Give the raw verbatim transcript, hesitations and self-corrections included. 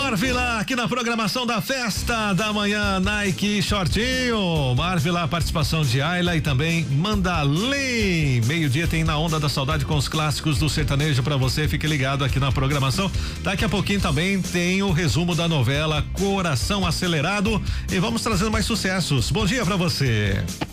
Marvila aqui na programação da festa da manhã Nike Shortinho. Marvila, participação de Ayla e também Mandalim. Meio-dia tem Na Onda da Saudade com os clássicos do sertanejo pra você. Fique ligado aqui na programação. Daqui a pouquinho também tem o resumo da novela Coração Acelerado e vamos trazendo mais sucessos. Bom dia pra você.